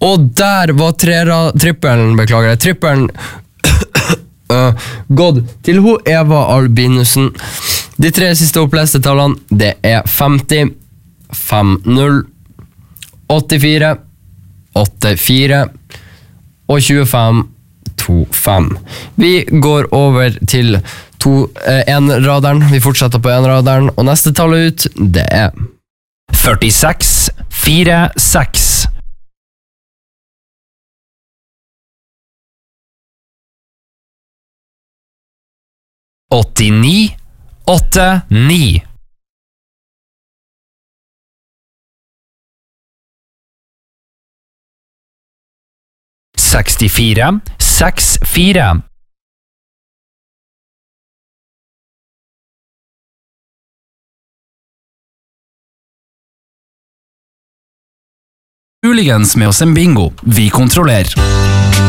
Og der var trippelen, beklager jeg, trippelen gått til Eva Albinussen. De 3 siste oppleste tallene, det 50, 50, 84, 84 og 25, 25. Vi går over til 1-raderen. Vi fortsetter på 1-raderen, og neste tall ut, det 46, 46. 89, 89. 64, 64. 'Muligens med oss en bingo. Vi kontrollerer.